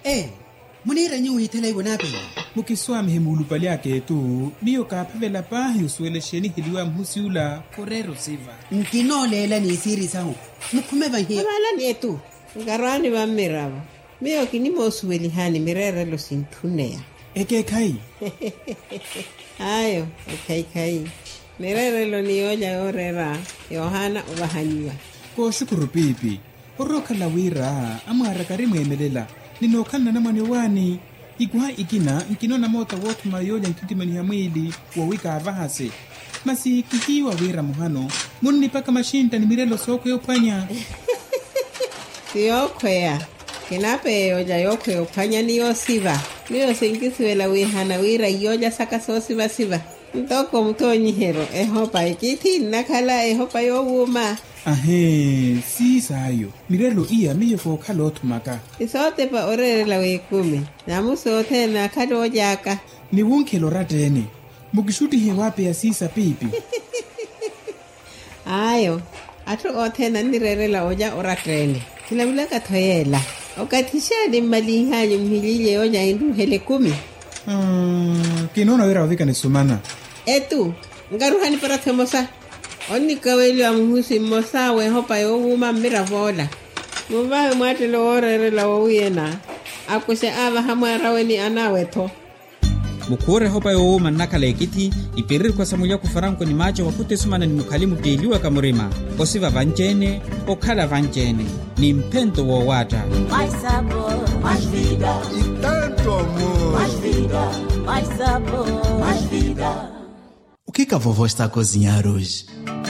munira nyu hitela ibonape mukiswami hemulupali yake tu niyo kaphavela pahi usuelesheni hiliwa mhusiula korero siva nkinolela ni siri sahu mukhumeva hi abala nietu ngarwani ba miraba miyo kinimo usuelihani mirere lo sintunea eke kai ayo kai mirere lo niyoja orera Yohana ubahaniwa ko shukuru pipi oroka lawira amara karimwemelela ninokana na mwane wani igwa ikina nkinona mota wotu mayoja nkitimani ya mwili wawika avahase masi kihiwa wira muhano muni paka mashinta ni mirelo soko yopanya siyokwea kinape yoja yokwe yopanya niyo siva niyo sinkisiwela wihana wira yoja saka so siva ntoko mtonyihero ehopa ikiti nakala ehopa yowuma ahe sisayo mirelo iya miyo fokhala othumaka isote pa orerela wekumi namusote na kado jaka ni wunkelo ratene mukishuti hewape ya sisa pipi ayo atu otena nirerela oja oratene kila mulaka thoyela okatishani malihanyu mhilile oja indu hele 10 kinona wera odhika ni sumana etu ngaruhani para themosa onni kaweli wa muhusi mosawe hopa yowuma miravola mubahe mwatelo orerela wuyena akuse ava hamwaraweni anawetho mukure hopa yowuma nakala ekiti ipirir kwa samulia kufaranko ni macho wakute sumana ni mukalimu teliwa kamurima osiva vanjene okhala vanjene ni mpento wo wata mais sabor, mais vida e tanto amor, mais vida, mais sabor, mais vida. O que a vovó está a cozinhar hoje?